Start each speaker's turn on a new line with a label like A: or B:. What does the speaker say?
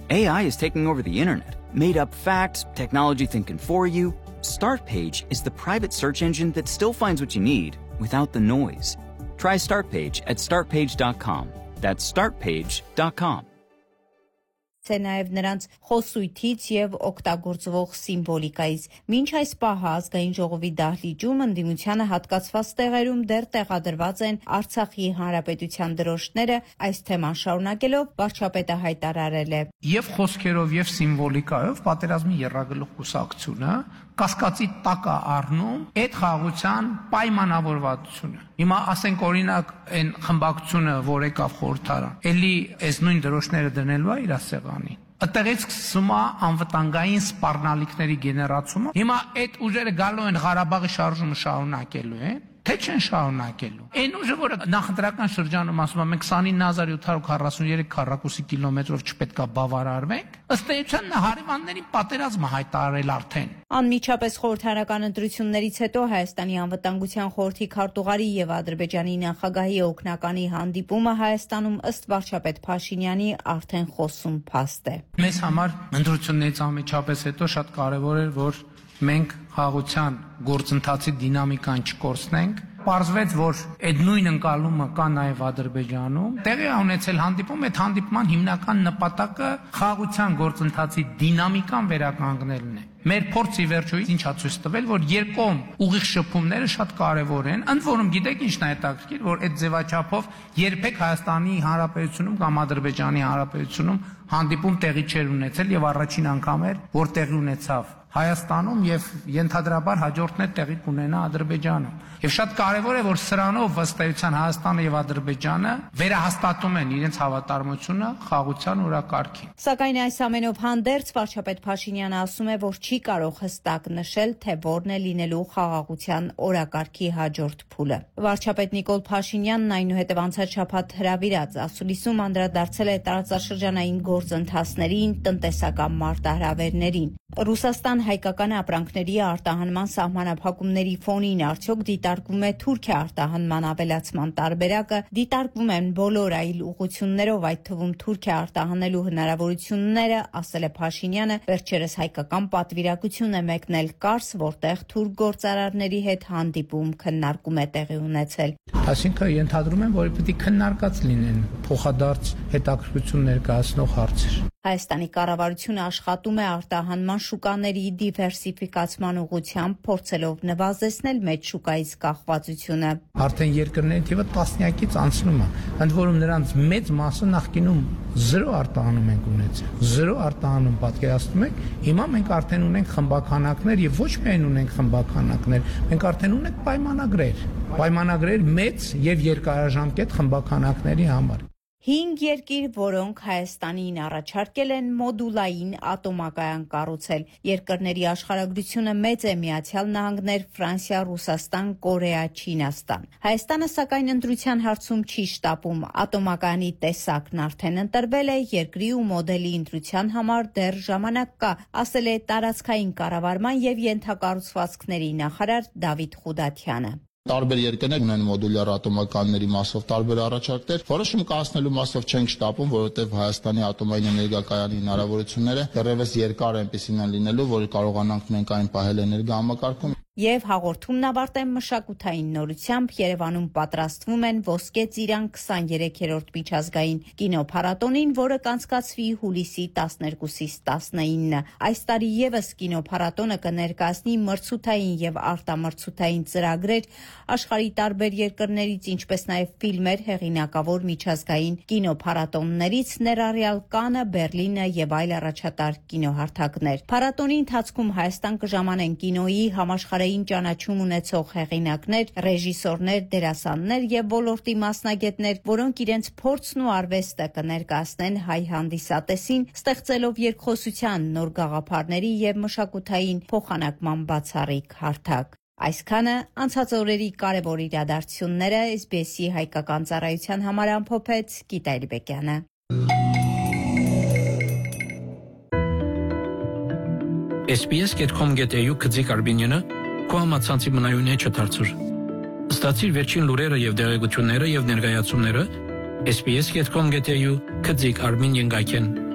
A: AI is taking over the internet. Made up facts, technology thinking for you. Startpage is the private search engine that still finds what you need without the noise. Try Startpage at startpage.com. That's startpage.com.
B: Նաև նրանց խոսույթից եւ օգտագործվող սիմվոլիկայից։ Մինչ այս պահը ազգային ժողովի դահլիճում ընդդիմությանը հատկացված տեղերում դեռ տեղադրված են Արցախի հանրապետության դրոշները, այս թեման շարունակելով վարչապետը հայտարարել է.
C: Եվ խոսքերով եւ սիմվոլիկայով պատերազմի եռագլուխ կուսակցությունը կասկածի տակ է առնում այդ խաղաղության պայմանավորվածությունը։ Հիմա ասենք օրինակ այն խմբակցությունը, որ եկավ խորհրդարան, էլի այս նույն դրոշները դնելու է իր սեղանին։ Այդտեղից սկսում է անվտանգային սպառնալիքների գեներացումը։ Հիմա այդ ուժերը գալու են Ղարաբաղի շարժումը շարունակելու են, թե չեն շարունակելու։ Այն ուժը, որը նախընտրական շրջանում ասում է, մենք 29743 քառակուսի կիլոմետրով չպետք է բավարարվենք, ըստ էության հարևանների պատերազմը հայտարարել արդեն։
B: Անմիջապես խորհրդարանական ընտրություններից հետո Հայաստանի անվտանգության խորհրդի քարտուղարի եւ Ադրբեջանի նախագահի օգնականի հանդիպումը Հայաստանում ըստ վարչապետ Փաշինյանի արդեն խոսում փաստ է։
C: Մեզ համար ընտրություններից անմիջապես հետո շատ կարեւոր էր, որ մենք խաղաղության գործընթացի դինամիկան չկորցնենք։ Պարզվեց, որ այդ նույն ընկալումը կա նաև Ադրբեջանում։ Տեղի ունեցել հանդիպում, այդ հանդիպման հիմնական նպատակը խաղաղության գործընթացի դինամիկան վերականգնելն է։ Մեր փորձի վերջույթ ինչա ցույց տվել, որ երկկողմ ուղիղ շփումները շատ կարևոր են։ Ընդ որում գիտեք ինչն է հետաքրքիր, որ այդ ձևաչափով երբեք Հայաստանի Հանրապետությունում կամ Ադրբեջանի Հանրապետությունում հանդիպում տեղի չէր ունեցել եւ առաջին անգամ էր, որ տեղի ունեցավ Հայաստանում եւ ենթադրաբար հաջորդն է տեղի կունենա Ադրբեջանում։ Եվ շատ կարևոր է, որ սրանով ըստ էության Հայաստանը եւ Ադրբեջանը վերահաստատում են իրենց հավատարմությունը խաղաղության օրակարգին։
B: Սակայն այս ամենով հանդերձ վարչապետ Փաշինյանը ասում է, որ չի կարող հստակ նշել, թե որն է լինելու խաղաղության օրակարգի հաջորդ փուլը։ Վարչապետ Նիկոլ Փաշինյանն այնուհետև անցած շաբաթ հրավիրած ասուլիսում անդրադարձել է տարածաշրջանային գործընթացներին, տնտեսական մարտահրավերներին։ Ռուսաստան հայկական ապրանքների արտահանման սահմանափակումների ֆոնին արդյոք դիտարկվում է Թուրքիա արտահանման ավելացման տարբերակը, դիտարկվում են բոլոր այլ ուղղություններով, այդ թվում Թուրքիա արտահանելու հնարավորությունները, ասել է Փաշինյանը, վերջերս հայկական պատվիրակություն է մեկնել Կարս, որտեղ թուրք գործարարների հետ հանդիպում քննարկում է տեղի ունեցել։
C: Այսինքն ենթադրում եմ, որ պետք է քննարկած լինեն փոխադարձ հետաքրքրություն ներկայացնող հարցեր։
B: Հայաստանի կառավարությունը աշխատում է արտահանման շուկաների դիվերսիֆիկացման ուղղությամբ, փորձելով նվազեցնել մեծ շուկայից կախվածությունը։
C: Արդեն երկրների թիվը տասնյակից անցնում է, ընդ որում նրանց մեծ մասը նախկինում 0 արտահանում ենք ունեցել։ 0 արտահանում պատկերացնում եք, հիմա մենք արդեն ունենք խմբականակներ եւ ոչ միայն ունենք խմբականակներ, մենք արդեն ունենք պայմանագրեր մեծ եւ երկարաժամկետ խմբականակների համար։
B: 5 երկիր, որոնք Հայաստանին առաջարկել են մոդուլային ատոմակայան կառուցել։ Երկրների աշխարհագրությունը մեծ է՝ Միացյալ Նահանգներ, Ֆրանսիա, Ռուսաստան, Կորեա, Չինաստան։ Հայաստանը սակայն ընտրության հարցում չի շտապում։ Ատոմակայանի տեսակն արդեն ընտրվել է, երկրի ու մոդելի ընտրության համար դեռ ժամանակ կա, ասել է տարածքային կառավարման եւ ենթակառուցվածքների նախարար Դավիթ Խուդաթյանը։
D: Տարբեր երկրներ ունեն մոդուլյար ատոմականների մասով տարբեր առաջարկներ, որոշում կայացնելու մասով չենք շտապում, որովհետև Հայաստանի ատոմային էներգակայանի հնարավորությունները դեռևս երկար այնպիսին են լինելու, որ կարողանանք մենք այն պահել էներգահամակարգում։
B: Եվ հաղորդումն ավարտեմ մշակութային նորությամբ Երևանում պատրաստվում են Ոսկե ծիրան 23-րդ միջազգային կինոփառատոնին, որը կանցկացվի հուլիսի 12-ից 19։ Այս տարի եւս կինոփառատոնը կներկայացնի մրցութային եւ արտամրցութային ծրագրեր աշխարհի տարբեր երկրներից, ինչպես նաեւ ֆիլմեր հեղինակավոր միջազգային կինոփառատոններից, ներառյալ Կանը, Բերլինը եւ այլ առաջատար կինոհարթակներ։ Փառատոնի ընթացքում Հայաստան կժամանեն կինոյի համաշխարհային ճանաչում ունեցող հեղինակներ, ռեժիսորներ, դերասաններ եւ ոլորտի մասնագետներ, որոնք իրենց փորձն ու արվեստը կներկայացնեն հայ հանդիսատեսին, ստեղծելով երկխոսության նոր գաղափարների եւ մշակութային փոխանակման բացառիկ հարթակ։ Այսքանը անցած օրերի կարևոր իրադարձությունները SBS-ի հայկական ծառայության համար ամփոփեց Գիտա Էլբեկյանը։
E: SBS.com.au քծիկ Արբինյանը քո համացանցի մնայուն է չդարձուր։ Ստացիր վերջին լուրերը եւ դեղեցությունները եւ ներկայացումները SBS.com.au քծիկ Արբինյեն գայքեն